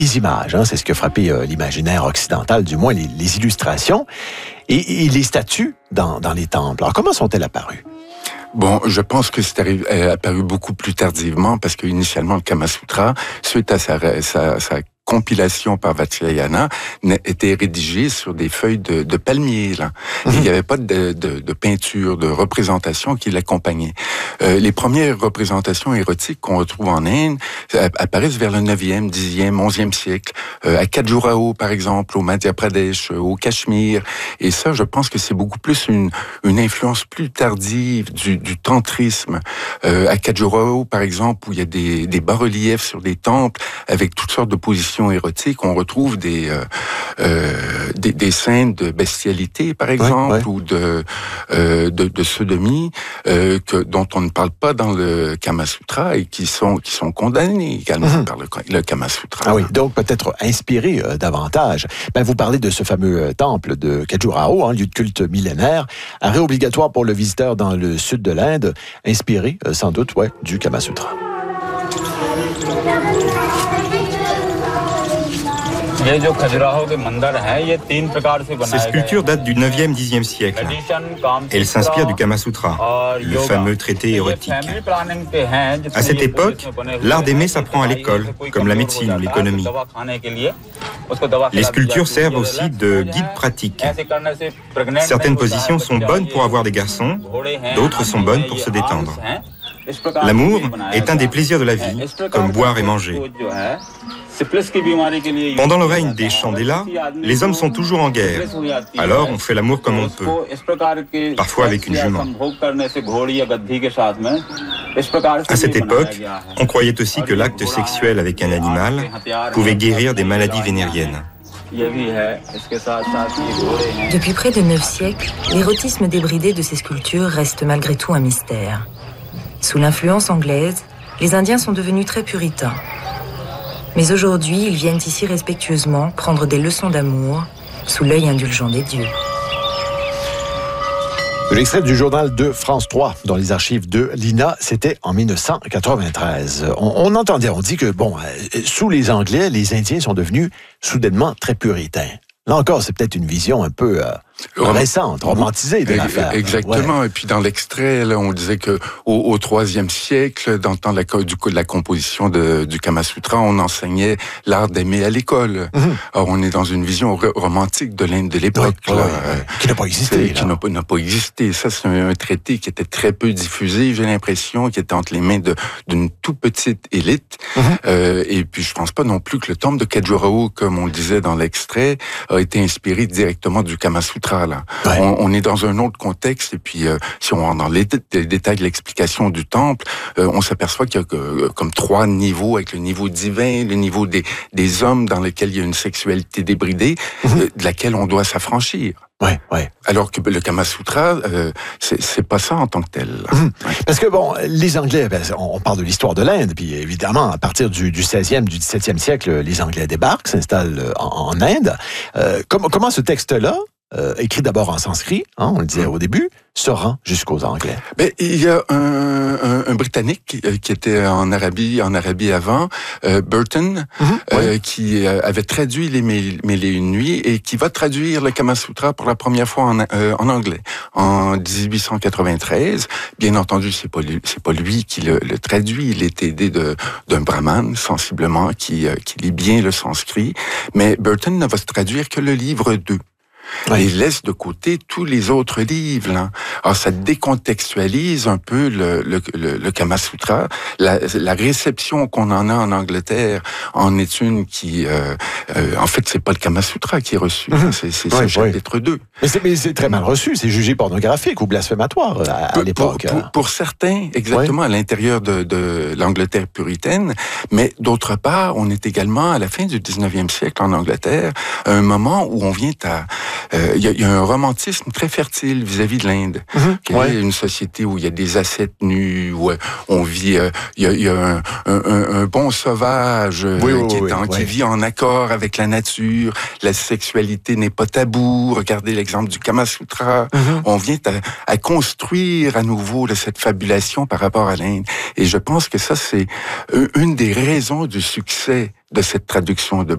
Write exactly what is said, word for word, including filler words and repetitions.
les images, hein, c'est ce qui a frappé euh, l'imaginaire occidental, du moins les, les illustrations, et, et les statues dans, dans les temples. Alors, comment sont-elles apparues? Bon, je pense que c'est arrivé, apparu beaucoup plus tardivement parce que initialement le Kama Sutra, suite à sa, sa, sa compilation par Vatsyayana, était rédigé sur des feuilles de, de palmier. Là. Mm-hmm. Il n'y avait pas de, de, de peinture, de représentation qui l'accompagnait. Euh, les premières représentations érotiques qu'on retrouve en Inde apparaissent vers le neuvième, dixième, onzième siècle, euh, à Khajuraho par exemple, au Madhya Pradesh, au Cachemire. Et ça, je pense que c'est beaucoup plus une, une influence plus tardive du, du tantrisme. Euh, à Khajuraho par exemple, où il y a des, des bas-reliefs sur des temples avec toutes sortes de positions érotiques, on retrouve des, euh, euh, des, des scènes de bestialité, par exemple, ouais, ouais. ou de, euh, de, de sodomie, euh, que, dont on ne parle pas dans le Kama Sutra et qui sont, qui sont condamnées également mm-hmm. par le, le Kama Sutra. Ah oui, donc peut-être inspiré euh, davantage. Ben, vous parlez de ce fameux euh, temple de Khajuraho, hein, lieu de culte millénaire, arrêt obligatoire pour le visiteur dans le sud de l'Inde, inspiré euh, sans doute ouais, du Kama Sutra. Ces sculptures datent du neuvième dixième siècle. Elles s'inspirent du Kama Sutra, le fameux traité érotique. À cette époque, l'art d'aimer s'apprend à l'école, comme la médecine ou l'économie. Les sculptures servent aussi de guide pratique. Certaines positions sont bonnes pour avoir des garçons, d'autres sont bonnes pour se détendre. L'amour est un des plaisirs de la vie, comme boire et manger. Pendant le règne des Chandela, les hommes sont toujours en guerre. Alors on fait l'amour comme on peut, parfois avec une jument. À cette époque, on croyait aussi que l'acte sexuel avec un animal pouvait guérir des maladies vénériennes. Depuis près de neuf siècles, l'érotisme débridé de ces sculptures reste malgré tout un mystère. Sous l'influence anglaise, les Indiens sont devenus très puritains. Mais aujourd'hui, ils viennent ici respectueusement prendre des leçons d'amour sous l'œil indulgent des dieux. L'extrait du journal de France trois, dans les archives de l'I N A, c'était en dix-neuf cent quatre-vingt-treize. On, on entendait, on dit que, bon, euh, sous les Anglais, les Indiens sont devenus soudainement très puritains. Là encore, c'est peut-être une vision un peu euh, récente, romantisée de l'affaire. Exactement. Ouais. Et puis dans l'extrait, là, on disait que au, au troisième siècle, dans le temps de la, du, de la composition de, du Kama Sutra, on enseignait l'art d'aimer à l'école. Mm-hmm. Alors on est dans une vision romantique de l'Inde de l'époque, ouais, là, ouais, ouais. qui n'a pas existé. Qui n'a pas, n'a pas existé. Ça, c'est un, un traité qui était très peu diffusé. J'ai l'impression, qui était entre les mains de, d'une toute petite élite. Mm-hmm. Euh, et puis je pense pas non plus que le temple de Khajuraho, comme on le disait dans l'extrait, a été inspiré directement du Kama Sutra. Là. Ouais. On, on est dans un autre contexte et puis euh, si on rentre dans les, dé- les détails de l'explication du temple, euh, on s'aperçoit qu'il y a euh, comme trois niveaux, avec le niveau divin, le niveau des, des hommes dans lequel il y a une sexualité débridée, mm-hmm. euh, de laquelle on doit s'affranchir. Ouais, ouais. Alors que le Kama Sutra, euh, c'est, c'est pas ça en tant que tel. Mmh. Ouais. Parce que bon, les Anglais, ben, on parle de l'histoire de l'Inde, puis évidemment, à partir du, du seizième, du dix-septième siècle, les Anglais débarquent, s'installent en, en Inde. Euh, comment, comment ce texte-là, euh, écrit d'abord en sanskrit, hein, on le disait mmh. au début, se rend jusqu'aux Anglais? Ben, il y a un, un, un Britannique qui, qui était en Arabie, en Arabie avant, euh, Burton, mm-hmm, euh, oui. qui euh, avait traduit les Mille et une nuits et qui va traduire le Kama Sutra pour la première fois en, euh, en anglais en dix-huit cent quatre-vingt-treize. Bien entendu, c'est pas lui, c'est pas lui qui le, le traduit. Il est aidé de, d'un brahman, sensiblement, qui, euh, qui lit bien le sanskrit. Mais Burton ne va se traduire que le livre deux. Ouais. Et laisse de côté tous les autres livres. Là. Alors, ça décontextualise un peu le, le, le, le Kama Sutra. La, la réception qu'on en a en Angleterre en est une qui... Euh, euh, en fait, c'est pas le Kama Sutra qui est reçu. Mmh. C'est, c'est ouais, ce chapitre ouais. deux. Mais c'est, mais c'est très mal reçu. C'est jugé pornographique ou blasphématoire à, à l'époque. Pour, pour, pour certains, exactement, ouais. à l'intérieur de, de l'Angleterre puritaine. Mais d'autre part, on est également à la fin du dix-neuvième siècle en Angleterre, à un moment où on vient à... Il euh, y, y a un romantisme très fertile vis-à-vis de l'Inde. Mm-hmm, il y a ouais. une société où il y a des ascètes nus, où on vit... Il euh, y, a, y a un, un, un bon sauvage oui, euh, qui, oui, est en, oui, qui oui. vit en accord avec la nature. La sexualité n'est pas tabou. Regardez l'exemple du Kama Sutra. Mm-hmm. On vient à, à construire à nouveau là, cette fabulation par rapport à l'Inde. Et je pense que ça, c'est une des raisons du succès de cette traduction de